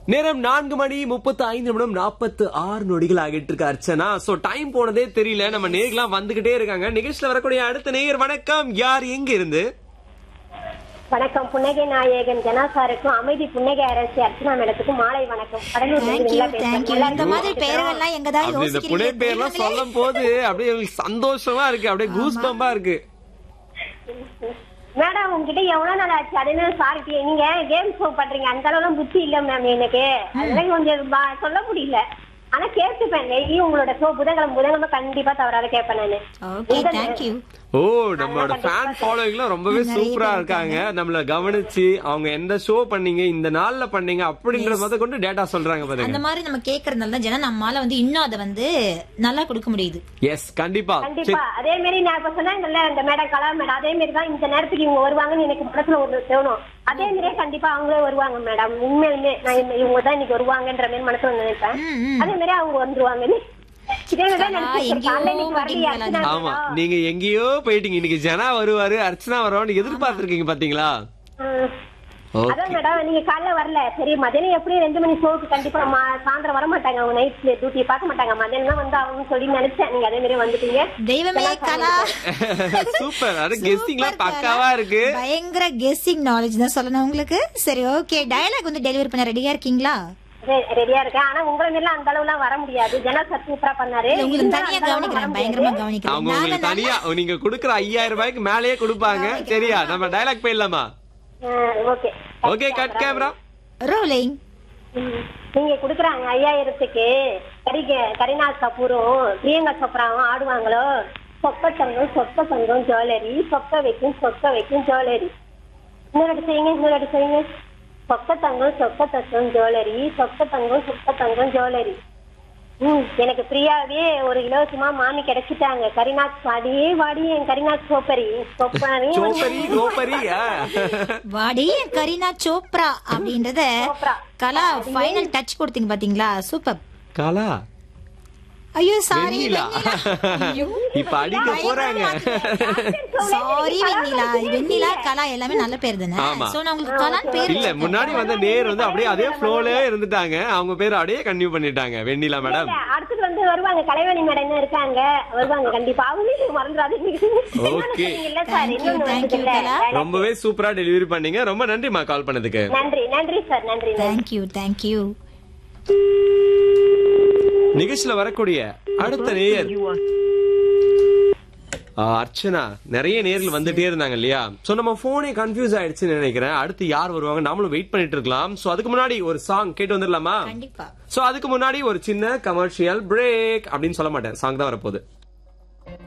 நேரம் 4:35:46 ஆகிட்டு இருக்கு அர்ச்சனா. சோ டைம் போனதே தெரியல. நம்ம நேர்லாம் வந்துகிட்டே இருக்காங்க. நிகழ்ச்சியில வரக்கூடிய அடுத்த நேயர் வணக்கம். யார் எங்க இருந்து? வணக்கம். புன்னகை நாயகன் ஜனா சாருக்கும் அமைதி புன்னகை அரசி அர்ச்சனா மேடத்துக்கும் மாலை வணக்கம். இந்த மாதிரி பேரெல்லாம் எங்கதான் இந்த புனை பேர்லாம் சொல்லும் போது அப்படியே சந்தோஷமா இருக்கு, அப்படியே கூஸ் பம்பா இருக்கு. மேடம் உங்ககிட்ட எவ்வளவு நாள் ஆச்சு அதுன்னு சாரிட்டி நீங்க கேம் ஷோ பண்றீங்க, அந்த அளவுலாம் புத்தி இல்ல மேம் எனக்கு. அதெல்லாம் கொஞ்சம் சொல்ல முடியல. ஆனா கேட்டுப்பேன் உங்களோட ஷோ புதன்கிழமை கண்டிப்பா தவறாத கேட்பேன் நானு. ஓ, நம்மளோட ஃபேன் ஃபாலோவிங்லாம் ரொம்பவே சூப்பரா இருக்காங்க. நம்மள கவனிச்சு அவங்க எந்த ஷோ பண்ணீங்க, இந்த நாள்ல பண்ணீங்க அப்படின்றத முத கொண்டு டேட்டா சொல்றாங்க பாருங்க. அந்த மாதிரி நம்ம கேக்குறதுனால தான் ஜனா நம்மால வந்து இன்னும் அத வந்து நல்லா கொடுக்க முடியுது. எஸ், கண்டிப்பா. அதே மாதிரி நான் இப்ப சொன்னாங்கல்ல இந்த மேடம் கலா மேடம், அதே மாதிரி தான் இந்த நேரத்துக்கு இவங்க வருவாங்கன்னு எனக்கு மனசுல ஒரு தோணும். அதே மாதிரியே கண்டிப்பா அவங்களே வருவாங்க மேடம். உண்மையிலுமே நான் இவங்க தான் இன்னைக்கு வருவாங்கன்ற மாதிரி மனசுல நினைப்பேன். அதே மாதிரி அவங்க வந்துருவாங்கன்னு. ஆமா, நீங்க எங்கேயோ போயிட்டீங்க. இன்னைக்கு ஜனா வருவாரு, அர்ச்சனா வருவான்னு எதிர்பார்த்திருக்கீங்க பாத்தீங்களா? அதான் மேடம் நீங்க காலைல வரல. சரி மதியம் எப்படியும் 2 மணி ஷோக்கு கண்டிப்பா சாயந்தரம் வர மாட்டாங்க, அவங்க நைட்ல டியூட்டி பார்க்க மாட்டாங்க, மதியம் தான் வந்து அவங்க சொல்லி நினைச்சேன். நீங்க அதே மாதிரி வந்துட்டீங்க. தெய்வமே கலா சூப்பர். அது கெஸ்டிங்லாம் பக்காவா இருக்கு. பயங்கர கெஸ்டிங் நாலேஜ் தான் சொல்லணும் உங்களுக்கு. சரி, ஓகே, டயலாக் வந்து டெலிவரி பண்ண ரெடியா இருக்கீங்களா? ரெடியா இருக்கேன். ஆனா உங்களை எல்லாம் அந்த அளவு எல்லாம் வர முடியாது. ஜனா சார் சூப்பரா பண்ணாரு. உங்களுக்கு தனியா கவனிக்கிறேன், பயங்கரமா கவனிக்கிறேன். அவங்க உங்களுக்கு தனியா நீங்க கொடுக்குற 5000 ரூபாய்க்கு மேலேயே கொடுப்பாங்க. சரியா? நம்ம டயலாக் போயிடலாமா? Okay okay, cut camera rolling. நீங்க குடுக்குறாங்க 5000க்கு கரீனா கபூரும் பிரியங்கா சோப்ராவும் ஆடுவாங்களோ, சொக்க தங்கம் ஜுவல்லரி, சொக்க வைக்கும் ஜுவல்லரி. இன்னொரு செய்யுங்க. சொக்க தங்கம் ஜுவல்லரி, சொக்க தங்கம் ஜுவல்லரி. எனக்கு ஃப்ரீயாவே ஒரு இலவசமா மாமி கிடைச்சிட்டாங்க. கரீனாத் வாடி என் கரீனாத் சோப்பரி வாடி என் கரீனா சோப்ரா அப்படின்றத கலா ஃபைனல் டச் கொடுத்தீங்க பாத்தீங்களா? சூப்பர் கலா. ஐயோ சாரி, இப்ப அடிக்க போறாங்க. சாரி வெண்ணிலா கலா எல்லாமே நல்ல பேர் தானே. சோ நான் உங்களுக்கு கலான் பேர் இல்ல, முன்னாடி வந்த நேர் வந்து அப்படியே அதே ஃப்ளோல இருந்துட்டாங்க. அவங்க பேர் அப்படியே கன்டினியூ பண்ணிட்டாங்க. வெண்ணிலா மேடம் அடுத்து வந்து வருவாங்க. கலைவாணி மேடம் இருக்காங்க, வருவாங்க கண்டிப்பா. அவங்க மறந்துடாதீங்க. ஓகே, ரொம்பவே சூப்பரா டெலிவரி பண்ணீங்க. ரொம்ப நன்றிமா கால் பண்ணதுக்கு. நன்றி சார், நன்றி. தேங்க்யூ. நிகழ்ச்சியில வரக்கூடிய அடுத்த நேயர் அர்ச்சனா. நிறைய நேர்கள் வந்துட்டே இருந்தாங்க இல்லையா? சோ நம்ம போனே கன்ஃபியூஸ் ஆயிடுச்சுன்னு நினைக்கிறேன். அடுத்து யார் வருவாங்க நாமளும் வெயிட் பண்ணிட்டு இருக்கலாம். சோ அதுக்கு முன்னாடி ஒரு சாங் கேட்டு வந்துடலாமா? கண்டிப்பா. சோ அதுக்கு முன்னாடி ஒரு சின்ன கமர்ஷியல் பிரேக். அப்படின்னு சொல்ல மாட்டேன், சாங் தான் வரப்போகுது.